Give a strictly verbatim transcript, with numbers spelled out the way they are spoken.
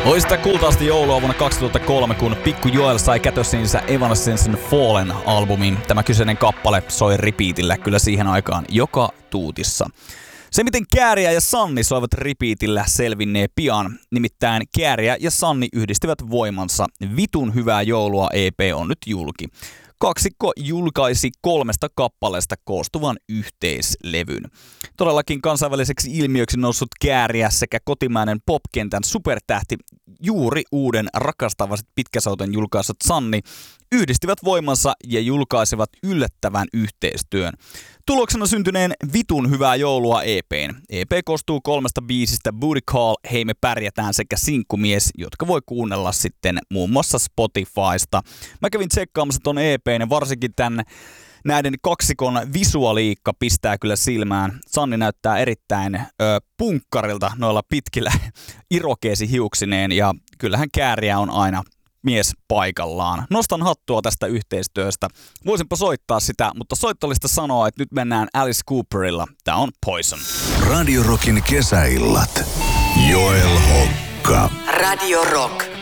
Oli sitä kultaista joulua vuonna kaksituhattakolme, kun Pikku Joel sai kätössiinsä Evanescence'n Fallen-albumin. Tämä kyseinen kappale soi repeatillä kyllä siihen aikaan joka tuutissa. Se, miten Kääriä ja Sanni soivat repeatillä, selvinnee pian. Nimittäin Kääriä ja Sanni yhdistivät voimansa. Vitun hyvää joulua E P on nyt julki. Kaksikko julkaisi kolmesta kappaleesta koostuvan yhteislevyn. Todellakin kansainväliseksi ilmiöksi noussut Kääriä sekä kotimainen popkentän supertähti, juuri uuden rakastavaiset pitkäsouten julkaisut Sanni, yhdistivät voimansa ja julkaisivat yllättävän yhteistyön. Tuloksena syntyneen Vitun hyvää joulua E P:n. E P koostuu kolmesta biisistä Booty Call, Hei me pärjätään sekä Sinkkumies, jotka voi kuunnella sitten muun muassa Spotifysta. Mä kävin tsekkaamassa ton E P:n ja varsinkin tän näiden kaksikon visualiikka pistää kyllä silmään. Sanni näyttää erittäin ö, punkkarilta noilla pitkillä irokeesihiuksineen ja kyllähän Kääriä on aina mies paikallaan. Nostan hattua tästä yhteistyöstä. Voisinpa soittaa sitä, mutta soittolista sanoa, että nyt mennään Alice Cooperilla. Tää on Poison. Radio Rockin kesäillat. Joel Hokka. Radio Rock.